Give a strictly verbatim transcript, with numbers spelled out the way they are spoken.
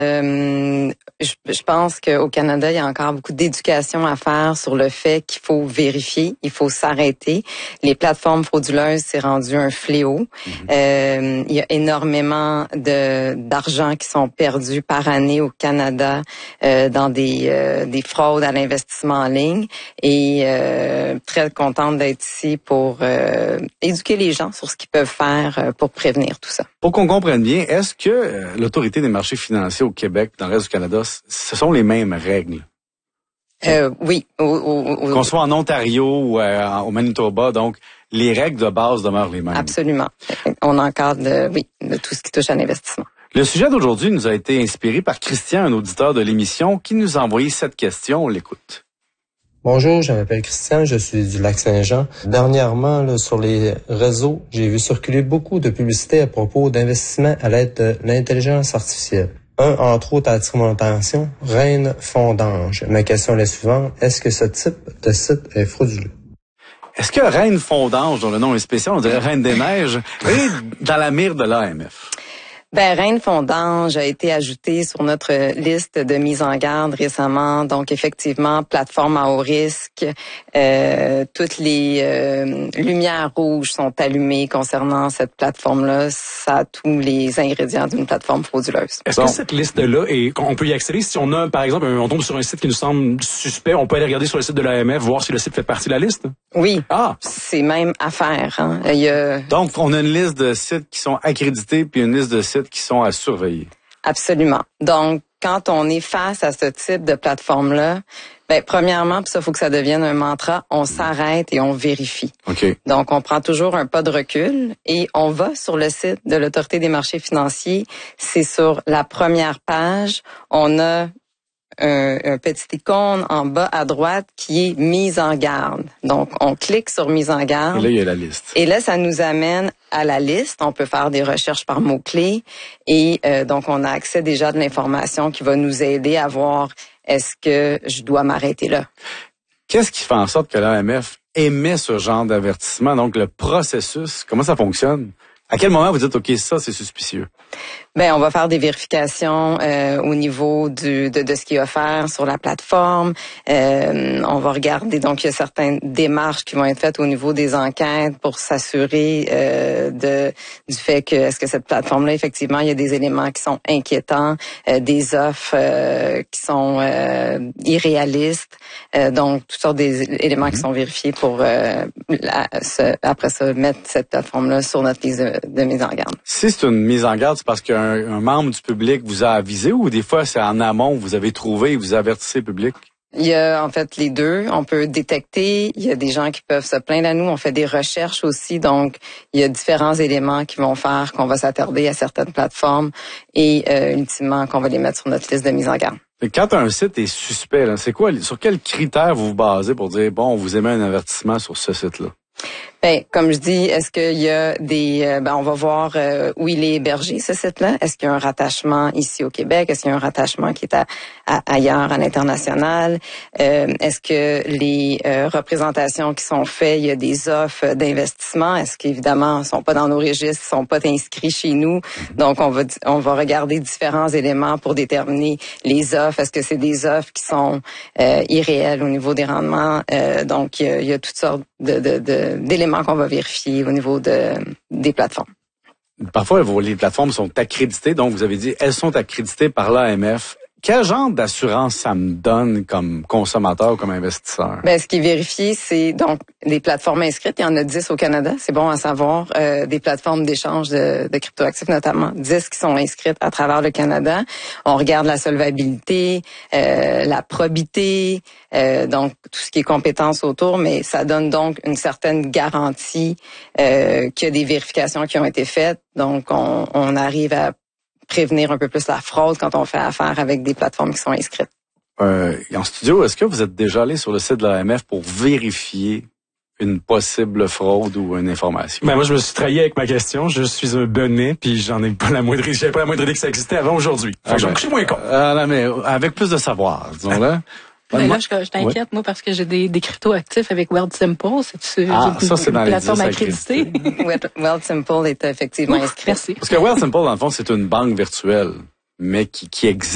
Euh, je, je pense qu'au Canada, il y a encore beaucoup d'éducation à faire sur le fait qu'il faut vérifier, il faut s'arrêter. Les plateformes frauduleuses, c'est rendu un fléau. Mm-hmm. Euh, il y a énormément de d'argent qui sont perdus par année au Canada euh, dans des euh, des fraudes à l'investissement en ligne. Et euh, très contente d'être ici pour euh, éduquer les gens sur ce qu'ils peuvent faire euh, pour prévenir tout ça. Pour qu'on comprenne bien, est-ce que euh, l'Autorité des marchés financiers au Québec, dans le reste du Canada, ce sont les mêmes règles? Euh, oui. Au, au, au, Qu'on soit en Ontario ou euh, au Manitoba, donc les règles de base demeurent les mêmes. Absolument. On encadre, de, oui, de tout ce qui touche à l'investissement. Le sujet d'aujourd'hui nous a été inspiré par Christian, un auditeur de l'émission, qui nous a envoyé cette question. On l'écoute. Bonjour, je m'appelle Christian, je suis du Lac-Saint-Jean. Dernièrement, là, sur les réseaux, j'ai vu circuler beaucoup de publicités à propos d'investissements à l'aide de l'intelligence artificielle. Un, entre autres, a attiré mon attention, Reine Fondange. Ma question est la suivante, est-ce que ce type de site est frauduleux? Est-ce que Reine Fondange, dont le nom est spécial, on dirait Reine des Neiges, est dans la mire de l'A M F? Ben, Reine Fondange a été ajoutée sur notre liste de mise en garde récemment. Donc, effectivement, plateforme à haut risque. Euh, toutes les euh, lumières rouges sont allumées concernant cette plateforme-là. Ça a tous les ingrédients d'une plateforme frauduleuse. Est-ce bon. que cette liste-là, est, on peut y accéder? Si on a, par exemple, on tombe sur un site qui nous semble suspect, on peut aller regarder sur le site de l'A M F, voir si le site fait partie de la liste? Oui. Ah. C'est même à faire. Hein. Il y a... Donc, on a une liste de sites qui sont accrédités puis une liste de sites qui sont à surveiller. Absolument. Donc, quand on est face à ce type de plateforme-là, ben, premièrement, puis ça, faut que ça devienne un mantra, on s'arrête et on vérifie. Okay. Donc, on prend toujours un pas de recul et on va sur le site de l'Autorité des marchés financiers. C'est sur la première page. On a Un, un petit icône en bas à droite qui est mise en garde. Donc, on clique sur mise en garde. Et là, il y a la liste. Et là, ça nous amène à la liste. On peut faire des recherches par mots-clés. Et euh, donc, on a accès déjà de l'information qui va nous aider à voir est-ce que je dois m'arrêter là. Qu'est-ce qui fait en sorte que l'A M F émet ce genre d'avertissement? Donc, le processus, comment ça fonctionne? À quel moment vous dites, OK, ça, c'est suspicieux? Ben, on va faire des vérifications euh, au niveau du, de, de ce qui est offert sur la plateforme. Euh, on va regarder, donc il y a certaines démarches qui vont être faites au niveau des enquêtes pour s'assurer euh, de du fait que est-ce que cette plateforme-là, effectivement, il y a des éléments qui sont inquiétants, euh, des offres euh, qui sont euh, irréalistes. Euh, donc, toutes sortes d'éléments mm-hmm. qui sont vérifiés pour euh, la, ce, après ça mettre cette plateforme-là sur notre liste de, de mise en garde. Si c'est une mise en garde, c'est parce qu'un un membre du public vous a avisé ou des fois c'est en amont, vous avez trouvé et vous avertissez le public? Il y a en fait les deux. On peut détecter. Il y a des gens qui peuvent se plaindre à nous. On fait des recherches aussi. Donc, il y a différents éléments qui vont faire qu'on va s'attarder à certaines plateformes et euh, ultimement qu'on va les mettre sur notre liste de mise en garde. Et quand un site est suspect, là, c'est quoi, sur quels critères vous vous basez pour dire, bon, on vous émet un avertissement sur ce site-là? Ben, comme je dis, est-ce qu'il y a des... Euh, ben, on va voir euh, où il est hébergé, ce site-là. Est-ce qu'il y a un rattachement ici au Québec? Est-ce qu'il y a un rattachement qui est à, à, ailleurs, à l'international? Euh, est-ce que les euh, représentations qui sont faites, il y a des offres d'investissement? Est-ce qu'évidemment, ils sont pas dans nos registres, ils sont pas inscrits chez nous? Donc, on va on va regarder différents éléments pour déterminer les offres. Est-ce que c'est des offres qui sont euh, irréelles au niveau des rendements? Euh, donc, il y, a, il y a toutes sortes de, de, de, d'éléments qu'on va vérifier au niveau de, des plateformes. Parfois, les plateformes sont accréditées, donc vous avez dit, elles sont accréditées par l'A M F. Quel genre d'assurance ça me donne comme consommateur ou comme investisseur? Ben, ce qui est vérifié, c'est donc les plateformes inscrites. Il y en a dix au Canada. C'est bon à savoir. Euh, des plateformes d'échange de, de cryptoactifs notamment. dix qui sont inscrites à travers le Canada. On regarde la solvabilité, euh, la probité, euh, donc tout ce qui est compétences autour, mais ça donne donc une certaine garantie euh, qu'il y a des vérifications qui ont été faites. Donc, on, on arrive à prévenir un peu plus la fraude quand on fait affaire avec des plateformes qui sont inscrites. Euh, en studio, est-ce que vous êtes déjà allé sur le site de l'A M F pour vérifier une possible fraude ou une information? Ben moi, je me suis trahi avec ma question. Je suis un bonnet, puis j'en ai pas la moindre idée. J'avais pas la moindre idée que ça existait avant aujourd'hui. Fait que je vais me coucher moins con. Euh, non, mais avec plus de savoir, disons-le. Mais là, je, je t'inquiète, ouais. moi, parce que j'ai des, des crypto-actifs avec Wealthsimple. C'est ah, ça, c'est dans une plateforme accréditée. Wealthsimple est effectivement inscrit. Merci. Parce que Wealthsimple, dans le fond, c'est une banque virtuelle, mais qui, qui existe.